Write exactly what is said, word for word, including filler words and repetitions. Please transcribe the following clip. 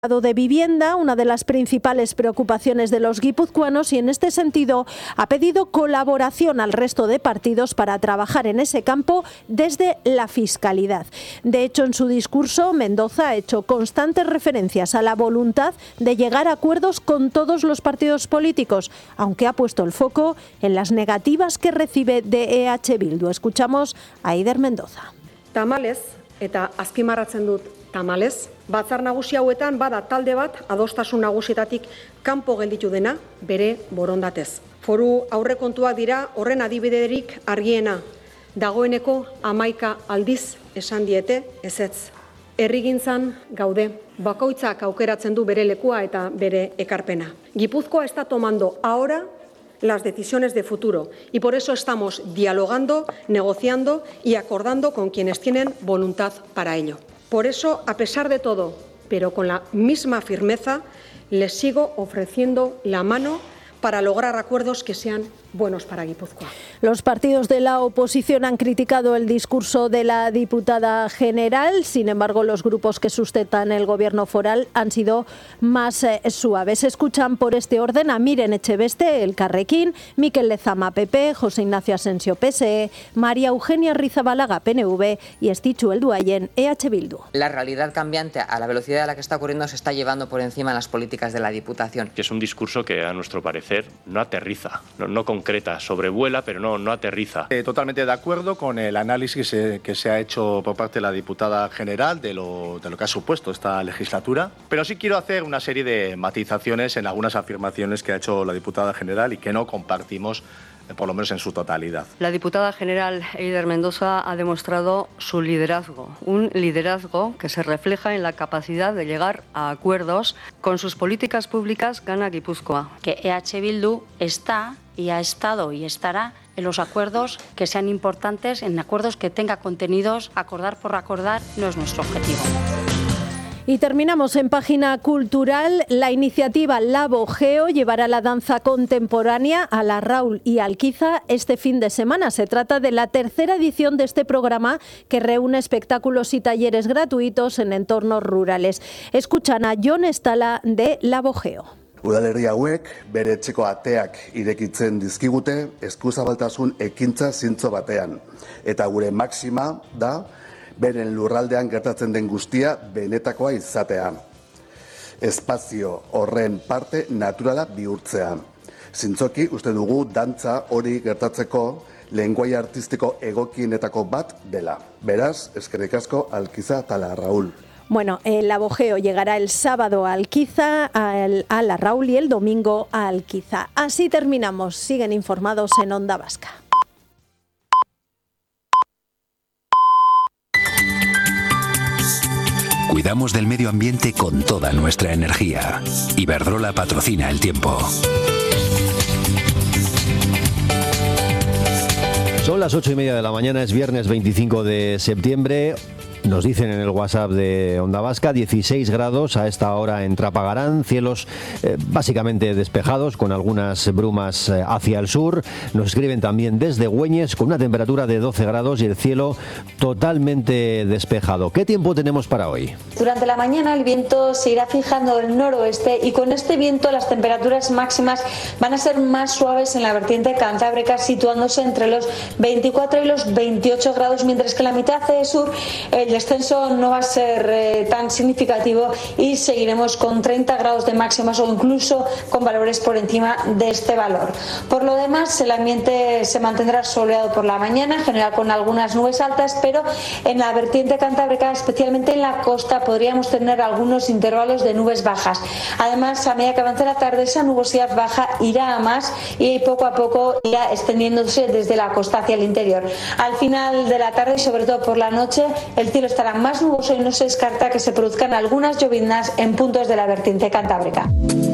de vivienda, una de las principales preocupaciones de los guipuzcoanos, y en este sentido ha pedido colaboración al resto de partidos para trabajar en ese campo desde la fiscalidad. De hecho, en su discurso, Mendoza ha hecho constantes referencias a la voluntad de llegar a acuerdos con todos los partidos políticos, aunque ha puesto el foco en las negativas que recibe de E H Bildu. Escuchamos a Eider Mendoza. Tamalez, eta azpimarratzen dut tamalez, batzar nagusi hauetan bada talde bat adostasun nagusietatik kanpo gelditu dena bere borondatez. Foru aurrekontuak dira horren adibiderik argiena. Dagoeneko hamaika aldiz esan diete ezetz. Herrigintzan gaude, bakoitzak aukeratzen du bere lekua eta bere ekarpena. Gipuzkoa está tomando ahora las decisiones de futuro y por eso estamos dialogando, negociando y acordando con quienes tienen voluntad para ello. Por eso, a pesar de todo, pero con la misma firmeza, les sigo ofreciendo la mano para lograr acuerdos que sean buenos para Guipúzcoa. Los partidos de la oposición han criticado el discurso de la diputada general. Sin embargo, los grupos que sustentan el gobierno foral han sido más eh, suaves. Escuchan por este orden a Miren Echeveste, Elkarrekin, Mikel Lezama, P P, José Ignacio Asensio, P S E, María Eugenia Rizabalaga, P N V y Estitxu Helduaien, E H Bildu. La realidad cambiante a la velocidad a la que está ocurriendo se está llevando por encima las políticas de la Diputación. Es un discurso que, a nuestro parecer, no aterriza, no, no concreta, sobrevuela, pero no, no aterriza. Eh, totalmente de acuerdo con el análisis que se, que se ha hecho por parte de la diputada general de lo, de lo que ha supuesto esta legislatura, pero sí quiero hacer una serie de matizaciones en algunas afirmaciones que ha hecho la diputada general y que no compartimos, eh, por lo menos en su totalidad. La diputada general Eider Mendoza ha demostrado su liderazgo, un liderazgo que se refleja en la capacidad de llegar a acuerdos. Con sus políticas públicas gana Guipúzcoa. Que E H Bildu está y ha estado y estará en los acuerdos que sean importantes, en acuerdos que tenga contenidos. Acordar por acordar no es nuestro objetivo. Y terminamos en página cultural. La iniciativa Labogeo llevará la danza contemporánea a Larraul y Alquiza este fin de semana. Se trata de la tercera edición de este programa que reúne espectáculos y talleres gratuitos en entornos rurales. Escuchan a Jon Estala de Labogeo. Udalerri hauek bere etxeko ateak irekitzen dizkigute eskuzabaltasun ekintza zintzo batean. Eta gure maxima da beren lurraldean gertatzen den guztia benetakoa izatea. Espazio horren parte naturala bihurtzea. Zintzoki uste dugu dantza hori gertatzeko lenguai artistiko egokienetako bat dela. Beraz, eskerrik asko Alquiza eta Larraul. Bueno, el Labogeo llegará el sábado a Alquiza, a Larraul y el domingo a Alquiza. Así terminamos. Siguen informados en Onda Vasca. Cuidamos del medio ambiente con toda nuestra energía. Iberdrola patrocina el tiempo. Son las ocho y media de la mañana, es viernes veinticinco de septiembre. Nos dicen en el WhatsApp de Onda Vasca, dieciséis grados a esta hora en Trapagarán, cielos eh, básicamente despejados con algunas brumas eh, hacia el sur. Nos escriben también desde Güeñes con una temperatura de doce grados y el cielo totalmente despejado. ¿Qué tiempo tenemos para hoy? Durante la mañana el viento se irá fijando del noroeste y con este viento las temperaturas máximas van a ser más suaves en la vertiente cantábrica, situándose entre los veinticuatro y los veintiocho grados, mientras que en la mitad de sur el El descenso no va a ser eh, tan significativo y seguiremos con treinta grados de máximas o incluso con valores por encima de este valor. Por lo demás, el ambiente se mantendrá soleado por la mañana, en general con algunas nubes altas, pero en la vertiente cantábrica, especialmente en la costa, podríamos tener algunos intervalos de nubes bajas. Además, a medida que avance la tarde, esa nubosidad baja irá a más y poco a poco irá extendiéndose desde la costa hacia el interior. Al final de la tarde y sobre todo por la noche, el cielo estará más nuboso y no se descarta que se produzcan algunas lloviznas en puntos de la vertiente cantábrica.